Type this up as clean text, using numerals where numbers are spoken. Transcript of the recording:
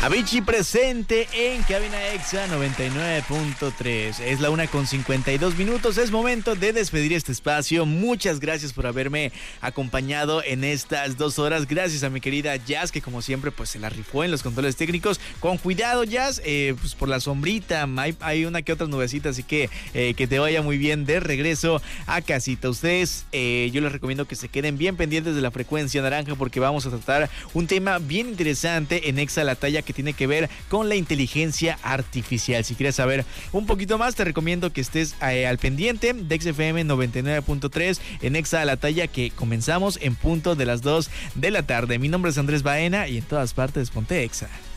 Avicii presente en Cabina Exa 99.3. Es la 1:52. Es momento de despedir este espacio. Muchas gracias por haberme acompañado en estas 2 horas. Gracias a mi querida Jazz, que como siempre pues se la rifó en los controles técnicos. Con cuidado, Jazz, pues por la sombrita hay una que otra nubecita, así que te vaya muy bien de regreso a casita. Ustedes, yo les recomiendo que se queden bien pendientes de la frecuencia naranja, porque vamos a tratar un tema bien interesante en Exa la Talla, que tiene que ver con la inteligencia artificial. Si quieres saber un poquito más, te recomiendo que estés al pendiente de XFM 99.3 en Exa la Talla, que comenzamos en punto de las 2 de la tarde. Mi nombre es Andrés Baena y en todas partes ponte Exa.